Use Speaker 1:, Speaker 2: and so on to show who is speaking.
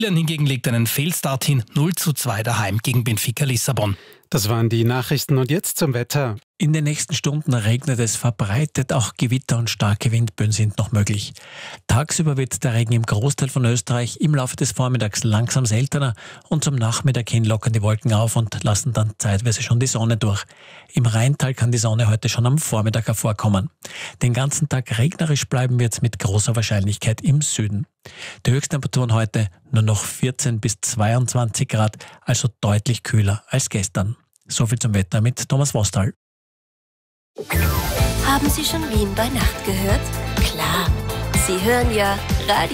Speaker 1: Milan hingegen legt einen Fehlstart hin, 0:2 daheim gegen Benfica Lissabon.
Speaker 2: Das waren die Nachrichten und jetzt zum Wetter.
Speaker 3: In den nächsten Stunden regnet es verbreitet, auch Gewitter und starke Windböen sind noch möglich. Tagsüber wird der Regen im Großteil von Österreich im Laufe des Vormittags langsam seltener und zum Nachmittag hin lockern die Wolken auf und lassen dann zeitweise schon die Sonne durch. Im Rheintal kann die Sonne heute schon am Vormittag hervorkommen. Den ganzen Tag regnerisch bleiben wird es mit großer Wahrscheinlichkeit im Süden. Die Höchsttemperaturen heute nur noch 14 bis 22 Grad, also deutlich kühler als gestern. Soviel zum Wetter mit Thomas Wostal.
Speaker 4: Haben Sie schon Wien bei Nacht gehört? Klar, Sie hören ja Radio.